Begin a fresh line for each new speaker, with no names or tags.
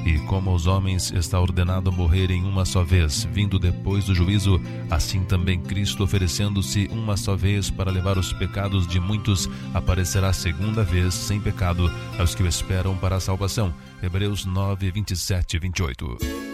E como aos homens está ordenado morrer em uma só vez, vindo depois do juízo, assim também Cristo, oferecendo-se uma só vez para levar os pecados de muitos, aparecerá segunda vez sem pecado aos que o esperam para a salvação. Hebreus 9, 27 e 28.